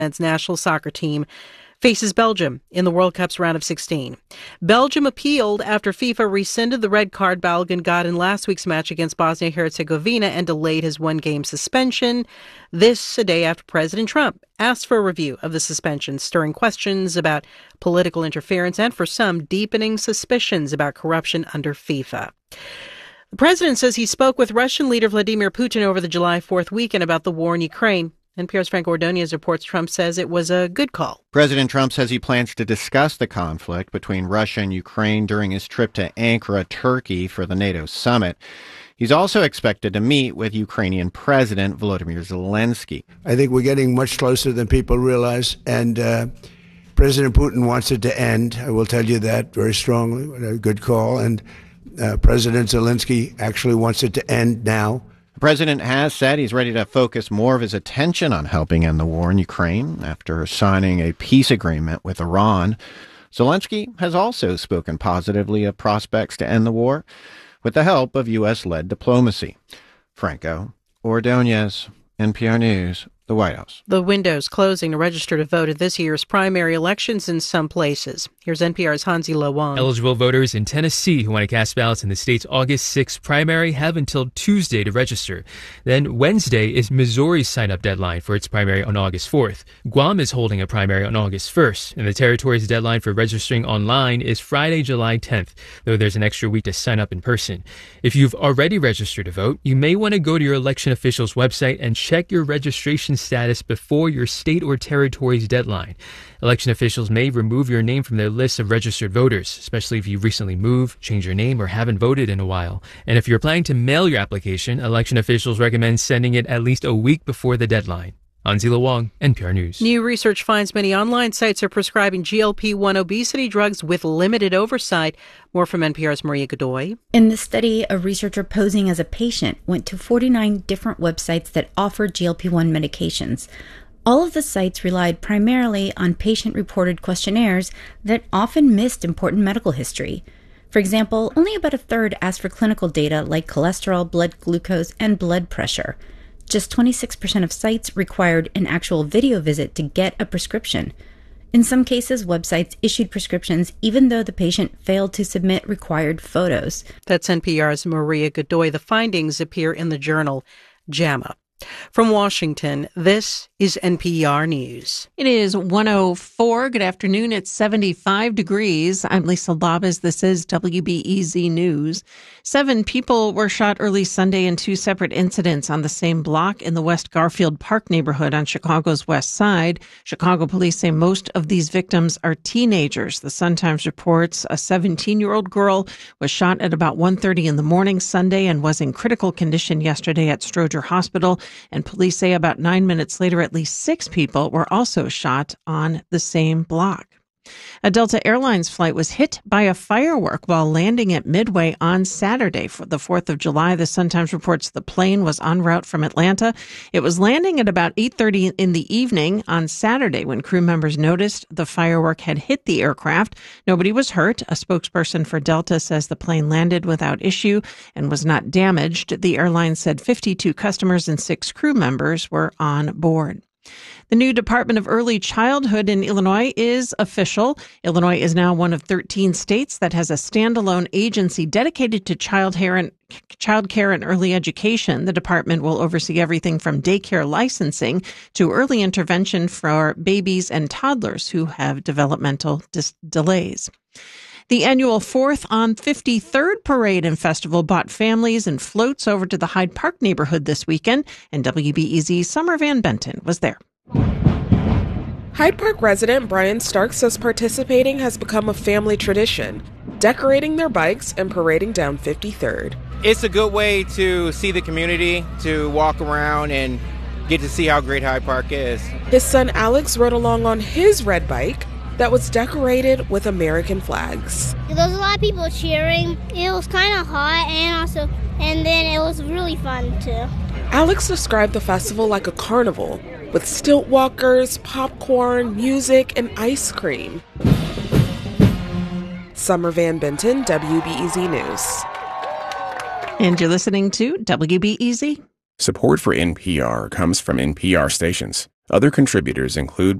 Men's national soccer team faces Belgium in the World Cup's round of 16. Belgium appealed after FIFA rescinded the red card Balogun got in last week's match against Bosnia-Herzegovina and delayed his one-game suspension. This a day after President Trump asked for a review of the suspension, stirring questions about political interference and, for some, deepening suspicions about corruption under FIFA. The president says he spoke with Russian leader Vladimir Putin over the July 4th weekend about the war in Ukraine. NPR's Frank Ordonez reports Trump says it was a good call. President Trump says he plans to discuss the conflict between Russia and Ukraine during his trip to Ankara, Turkey, for the NATO summit. He's also expected to meet with Ukrainian President Volodymyr Zelensky. I think we're getting much closer than people realize, and President Putin wants it to end. I will tell you that very strongly. A good call. And President Zelensky actually wants it to end now. The president has said he's ready to focus more of his attention on helping end the war in Ukraine after signing a peace agreement with Iran. Zelensky has also spoken positively of prospects to end the war with the help of U.S.-led diplomacy. Franco Ordonez, NPR News, the White House. The window's closing to register to vote at this year's primary elections in some places. Here's NPR's Hansi Lo Wang. Eligible voters in Tennessee who want to cast ballots in the state's August 6th primary have until Tuesday to register. Then Wednesday is Missouri's sign-up deadline for its primary on August 4th. Guam is holding a primary on August 1st, and the territory's deadline for registering online is Friday, July 10th, though there's an extra week to sign up in person. If you've already registered to vote, you may want to go to your election official's website and check your registration status before your state or territory's deadline. Election officials may remove your name from their list of registered voters, especially if you recently moved, changed your name, or haven't voted in a while. And if you're planning to mail your application, election officials recommend sending it at least a week before the deadline. Hansi Lo Wang, NPR News. New research finds many online sites are prescribing GLP-1 obesity drugs with limited oversight. More from NPR's Maria Godoy. In the study, a researcher posing as a patient went to 49 different websites that offered GLP-1 medications. All of the sites relied primarily on patient-reported questionnaires that often missed important medical history. For example, only about a third asked for clinical data like cholesterol, blood glucose, and blood pressure. Just 26% of sites required an actual video visit to get a prescription. In some cases, websites issued prescriptions even though the patient failed to submit required photos. That's NPR's Maria Godoy. The findings appear in the journal JAMA. From Washington, this is NPR News. It is 1:04. Good afternoon. It's 75 degrees. I'm Lisa Labas. This is WBEZ News. 7 people were shot early Sunday in 2 separate incidents on the same block in the West Garfield Park neighborhood on Chicago's west side. Chicago police say most of these victims are teenagers. The Sun-Times reports a 17-year-old girl was shot at about 1:30 in the morning Sunday and was in critical condition yesterday at Stroger Hospital. And police say about 9 minutes later, at least 6 people were also shot on the same block. A Delta Airlines flight was hit by a firework while landing at Midway on Saturday for the 4th of July. The Sun-Times reports the plane was en route from Atlanta. It was landing at about 8:30 in the evening on Saturday when crew members noticed the firework had hit the aircraft. Nobody was hurt. A spokesperson for Delta says the plane landed without issue and was not damaged. The airline said 52 customers and 6 crew members were on board. The new Department of Early Childhood in Illinois is official. Illinois is now one of 13 states that has a standalone agency dedicated to child care and early education. The department will oversee everything from daycare licensing to early intervention for babies and toddlers who have developmental delays. The annual 4th on 53rd Parade and Festival brought families and floats over to the Hyde Park neighborhood this weekend, and WBEZ's Summer Van Benton was there. Hyde Park resident Brian Stark says participating has become a family tradition, decorating their bikes and parading down 53rd. It's a good way to see the community, to walk around and get to see how great Hyde Park is. His son Alex rode along on his red bike that was decorated with American flags. There was a lot of people cheering. It was kind of hot and then it was really fun too. Alex described the festival like a carnival with stilt walkers, popcorn, music, and ice cream. Summer Van Benton, WBEZ News. And you're listening to WBEZ. Support for NPR comes from NPR stations. Other contributors include